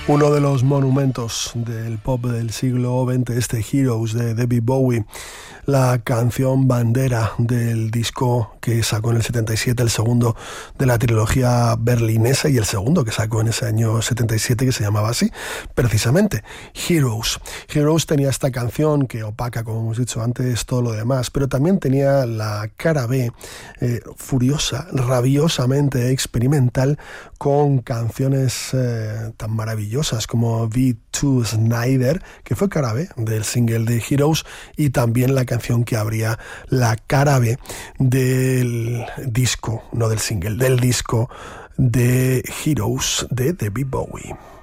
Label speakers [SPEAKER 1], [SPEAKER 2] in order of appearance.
[SPEAKER 1] Uno de los monumentos del pop del siglo XX, Heroes de David Bowie, la canción bandera del disco que sacó en el 77, el segundo de la trilogía berlinesa y el segundo que sacó en ese año 77, que se llamaba así, precisamente, Heroes. Heroes tenía esta canción que opaca, como hemos dicho antes, todo lo demás, pero también tenía la cara B, furiosa, rabiosamente experimental, con canciones tan maravillosas como V2 Snyder, que fue cara B del single de Heroes, y también la canción que abría la cara B del disco, no del single, del disco de Heroes de David Bowie.